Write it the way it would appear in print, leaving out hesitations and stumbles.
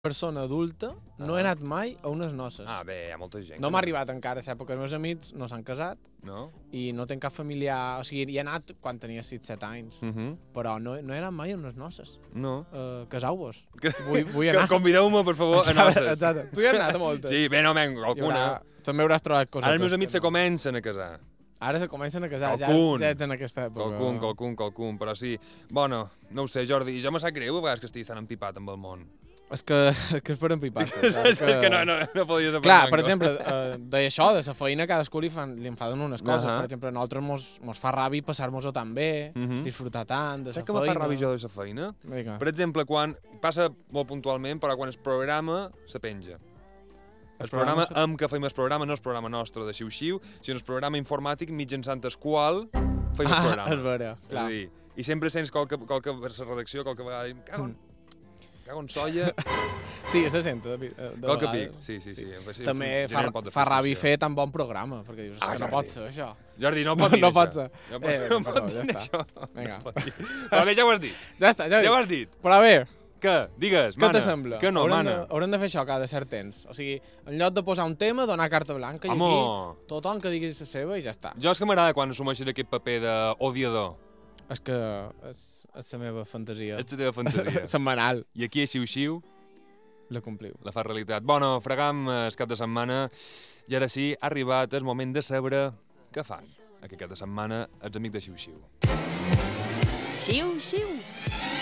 persona adulta no he anat mai a unes noces. Ah, bé, hi ha molta gent. No m'ha arribat encara a l'època. Els meus amics no s'han casat i no tenc cap familiar... O sigui, hi he anat quan tenia 6-7 anys, però no he anat mai a unes noces. No. Caseu-vos. Vull anar. Convideu-me, per favor, a noces. Exacte. Tu hi has anat a moltes. Sí, bé, no, alguna. També hauràs trobat coses. Ara els meus amics se comencen a casar. Ara se comencen a casar, ja ets en aquesta època. Qualcun, però sí. Bueno, no ho sé, Jordi, jo me sap greu a vegades que estigui tan empipat amb el món. És que és per empipar-se. És que no podies aprendre. Clar, per exemple, d'això, de la feina, cadascú li enfaden unes coses. Per exemple, a nosaltres mos fa ràbia passar-nos-ho tan bé, disfrutar tant de la feina. Saps que me fa ràbia jo de la feina? Per exemple, quan passa molt puntualment, però quan es programa, se penja. El programa amb què fem el programa no és el programa nostre de xiu-xiu, sinó el programa informàtic mitjançant el qual fem el programa. És vera, clar. I sempre sents qualque per la redacció, qualque vegada, cago en soia. Sí, se sent, de qualque pic, sí. També fa ràbia fer tan bon programa, perquè dius, que no pot ser això. Jordi, no pot dir això. No pot ser. No pot dir això. Però bé, ja ho has dit. Ja està, ja ho has dit. Però bé, què? Digues, mana. Què te sembla? Que no, mana. Haurem de fer això cada cert temps. O sigui, en lloc de posar un tema, donar carta blanca i aquí tothom que digui la seva i ja està. Jo és que m'agrada quan assumeixes aquest paper d'odiador. És que és la meva fantasia. És la teva fantasia. Setmanal. I aquí a Xiu-Xiu la compliu. La fa realitat. Bueno, fregam el cap de setmana i ara sí, ha arribat el moment de saber què fan aquest cap de setmana els amics de Xiu-Xiu. Xiu-Xiu.